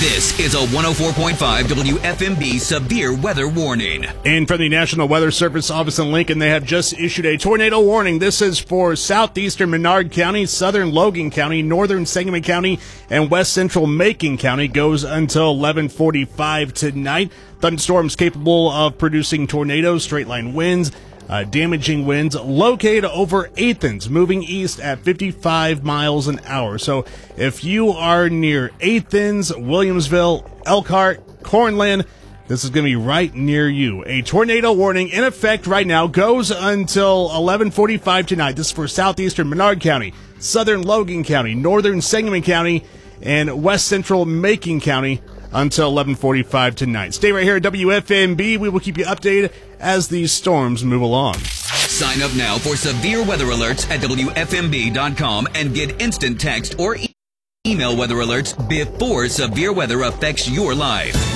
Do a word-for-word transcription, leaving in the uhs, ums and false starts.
This is a one oh four point five W F M B severe weather warning. And from the National Weather Service office in Lincoln, they have just issued a tornado warning. This is for southeastern Menard County, southern Logan County, northern Sangamon County, and west central Macon County. Goes until eleven forty-five tonight. Thunderstorms capable of producing tornadoes, straight-line winds, Uh, damaging winds located over Athens, moving east at fifty-five miles an hour. So if you are near Athens, Williamsville, Elkhart, Cornland, this is going to be right near you. A tornado warning in effect right now goes until eleven forty-five tonight. This is for southeastern Menard County, southern Logan County, northern Sangamon County, and west central Macon County until eleven forty-five tonight. Stay right here at W F M B. We will keep you updated as these storms move along. Sign up now for severe weather alerts at W F M B dot com and get instant text or e- email weather alerts before severe weather affects your life.